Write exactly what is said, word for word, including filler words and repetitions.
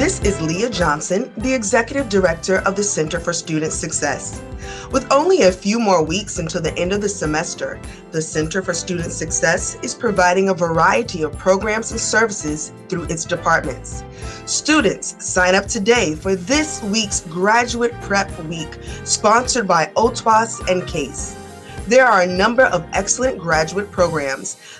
This is Leah Johnson, the Executive Director of the Center for Student Success. With only a few more weeks until the end of the semester, the Center for Student Success is providing a variety of programs and services through its departments. Students, sign up today for this week's Graduate Prep Week, sponsored by O T W A S and CASE. There are a number of excellent graduate programs